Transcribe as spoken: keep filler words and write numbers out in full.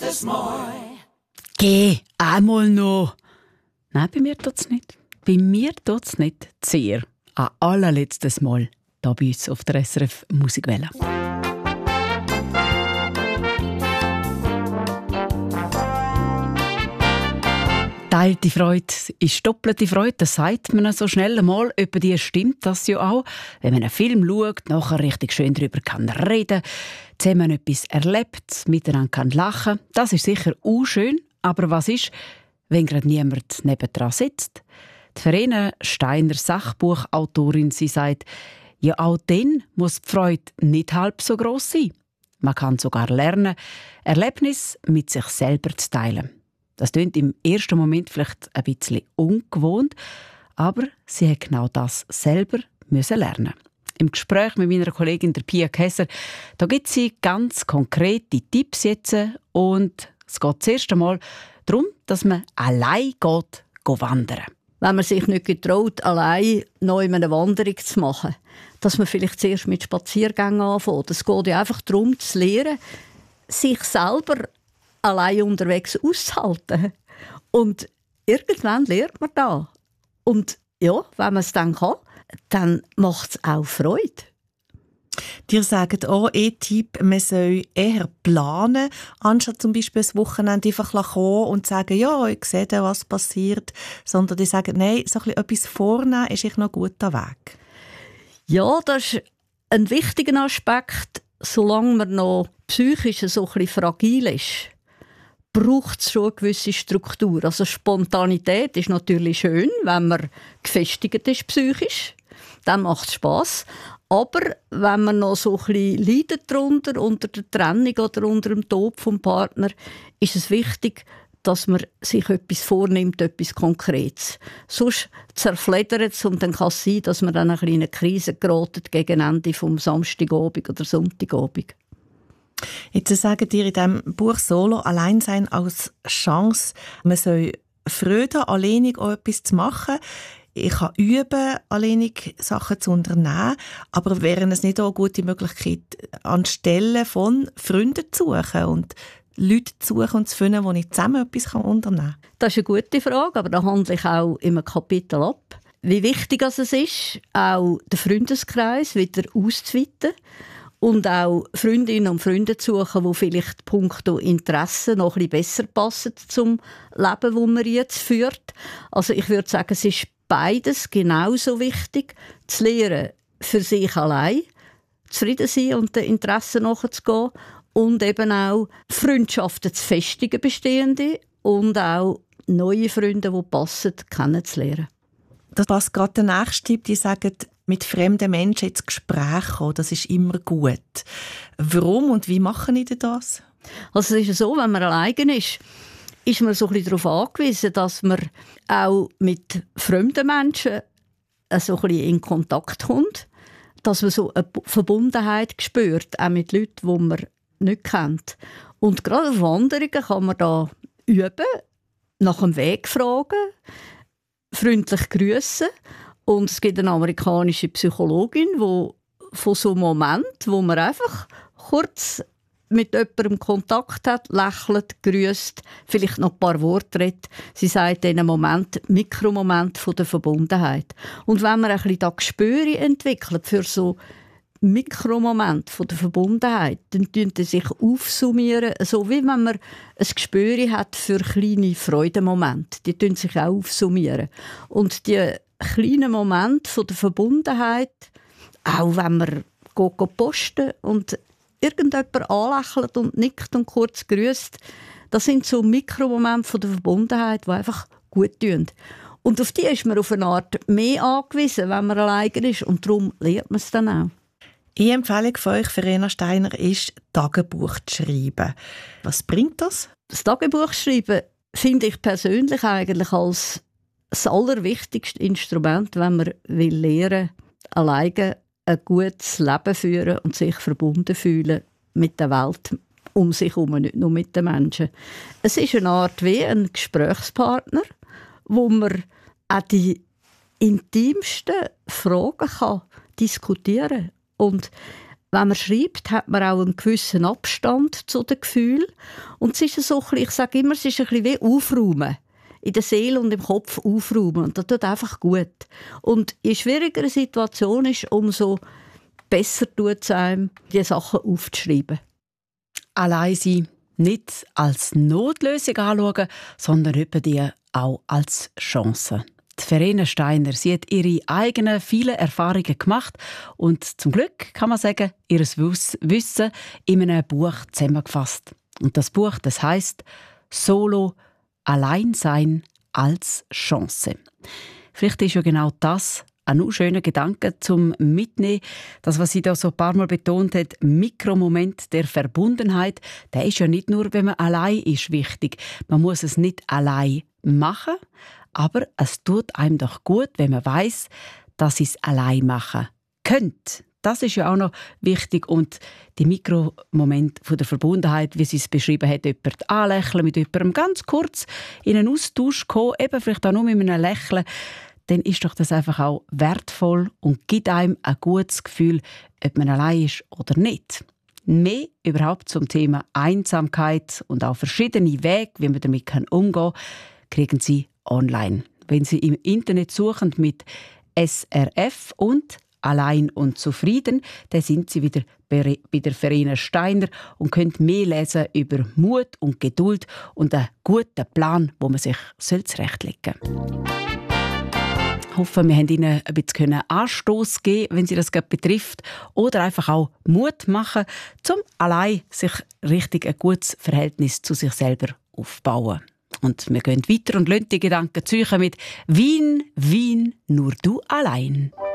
Geh, einmal noch. Nein, bei mir tut's nicht. Bei mir tut's nicht sehr. An allerletztes Mal hier bei uns auf der S R F Musikwelle. Teilte Freude ist doppelte Freude, das sagt man so schnell einmal. Über die stimmt das ja auch. Wenn man einen Film schaut, nachher richtig schön darüber kann reden, zusammen etwas erlebt, miteinander kann lachen. Das ist sicher auch schön. Aber was ist, wenn gerade niemand nebendran sitzt? Die Verena Steiner, Sachbuchautorin, sie sagt, ja, auch dann muss die Freude nicht halb so gross sein. Man kann sogar lernen, Erlebnisse mit sich selber zu teilen. Das klingt im ersten Moment vielleicht ein bisschen ungewohnt, aber sie hat genau das selber müssen lernen. Im Gespräch mit meiner Kollegin der Pia Kesser, da gibt sie ganz konkrete Tipps jetzt und es geht das erste Mal darum, dass man allein geht, geht wandern. Wenn man sich nicht getraut, allein noch eine Wanderung zu machen, dass man vielleicht zuerst mit Spaziergängen anfängt. Es geht ja einfach darum, zu lernen, sich selber allein unterwegs auszuhalten. Und irgendwann lernt man das. Und ja, wenn man es dann kann, dann macht es auch Freude. Dir sagen auch ein Tipp, man soll eher planen, anstatt zum Beispiel das Wochenende einfach kommen und sagen, ja, ich sehe dann, was passiert. Sondern die sagen, nein, so ein bisschen etwas vornehmen ist ich noch gut am Weg. Ja, das ist ein wichtiger Aspekt. Solange man noch psychisch so ein bisschen fragil ist, braucht es schon eine gewisse Struktur. Also Spontanität ist natürlich schön, wenn man gefestigt ist psychisch. Dann macht es Spass. Aber wenn man noch so ein bisschen leidet darunter, unter der Trennung oder unter dem Tod vom Partner, ist es wichtig, dass man sich etwas vornimmt, etwas Konkretes. Sonst zerfleddert es und dann kann es sein, dass man dann eine kleine Krise gerät gegen Ende vom Samstagabend oder Sonntagabend. Jetzt sagen dir in diesem Buch Solo Alleinsein als Chance, man soll Freude, alleinig auch etwas zu machen. Ich kann üben, alleinig Sachen zu unternehmen, aber wäre es nicht auch eine gute Möglichkeit, anstelle von Freunden zu suchen und Leute zu suchen und zu finden, wo ich zusammen etwas unternehmen kann? Das ist eine gute Frage, aber da handle ich auch in einem Kapitel ab. Wie wichtig es ist, auch den Freundeskreis wieder auszuweiten und auch Freundinnen und Freunde zu suchen, die vielleicht punkto Interessen noch ein bisschen besser passen zum Leben, das man jetzt führt. Also ich würde sagen, es ist beides genauso wichtig, zu lernen, für sich allein zufrieden sein und den Interessen nachzugehen und eben auch Freundschaften zu festigen, bestehende, und auch neue Freunde, die passen, kennenzulernen. Das passt gerade der nächste Tipp, die sagen, mit fremden Menschen ins Gespräch kommen, das ist immer gut. Warum und wie machen die das? Also es ist so, wenn man alleine ist, ist man so ein bisschen darauf angewiesen, dass man auch mit fremden Menschen so ein bisschen in Kontakt kommt, dass man so eine Verbundenheit spürt, auch mit Leuten, die man nicht kennt. Und gerade auf Wanderungen kann man da üben, nach dem Weg fragen, freundlich grüßen. Und es gibt eine amerikanische Psychologin, die von so einem Moment, wo man einfach kurz mit jemandem Kontakt hat, lächelt, grüßt, vielleicht noch ein paar Worte redet. Sie sagt in einem Moment, Mikromoment von der Verbundenheit. Und wenn man ein bisschen das Gespür entwickelt für so Mikromoment von der Verbundenheit, dann tun sie sich aufsummieren, so wie wenn man ein Gespür hat für kleine Freudemomente. Die tun sich auch aufsummieren. Und die kleinen Momente von der Verbundenheit, auch wenn man geht posten und irgendjemand anlächelt und nickt und kurz grüßt, das sind so Mikromomente von der Verbundenheit, die einfach gut tun. Und auf die ist man auf eine Art mehr angewiesen, wenn man alleine ist. Und darum lernt man es dann auch. Die Empfehlung von euch, Verena Steiner, ist, Tagebuch zu schreiben. Was bringt das? Das Tagebuch schreiben finde ich persönlich eigentlich als das allerwichtigste Instrument, wenn man will lernen, alleine ein gutes Leben führen und sich verbunden fühlen mit der Welt um sich herum, nicht nur mit den Menschen. Es ist eine Art wie ein Gesprächspartner, wo man auch die intimsten Fragen kann diskutieren kann. Und Wenn man schreibt, hat man auch einen gewissen Abstand zu den Gefühlen. Und es ist so ein bisschen, ich sage immer, es ist ein bisschen wie Aufräumen. In der Seele und im Kopf aufräumen. Und das tut einfach gut. Und je schwieriger eine Situation ist, umso besser tut es einem, diese Sachen aufzuschreiben. Allein sein nicht als Notlösung anschauen, sondern etwa die auch als Chance. Die Verena Steiner, sie hat ihre eigenen vielen Erfahrungen gemacht und zum Glück kann man sagen, ihr Wissen in einem Buch zusammengefasst. Und das Buch, das heisst «Solo Alleinsein als Chance». Vielleicht ist ja genau das ein noch schöner Gedanke zum Mitnehmen. Das, was sie da so ein paar Mal betont hat, Mikromoment der Verbundenheit, der ist ja nicht nur, wenn man allein ist, wichtig. Man muss es nicht allein machen, aber es tut einem doch gut, wenn man weiss, dass sie es allein machen könnte. Das ist ja auch noch wichtig. Und die Mikromomente von der Verbundenheit, wie sie es beschrieben hat, jemanden anlächeln, mit jemandem ganz kurz in einen Austausch kommen, eben vielleicht auch nur mit einem Lächeln, dann ist doch das einfach auch wertvoll und gibt einem ein gutes Gefühl, ob man allein ist oder nicht. Mehr überhaupt zum Thema Einsamkeit und auch verschiedene Wege, wie man damit umgehen kann, kriegen Sie online. Wenn Sie im Internet suchen mit S R F und «Allein und zufrieden», dann sind Sie wieder bei der Verena Steiner und können mehr lesen über Mut und Geduld und einen guten Plan, wo man sich zurechtlegen soll. Ich hoffe, wir haben Ihnen ein bisschen Anstoss geben, wenn Sie das gerade betrifft, oder einfach auch Mut machen, um allein sich richtig ein gutes Verhältnis zu sich selber aufzubauen. Und wir gehen weiter und lassen die Gedanken ziehen mit «Wien, Wien, nur du allein».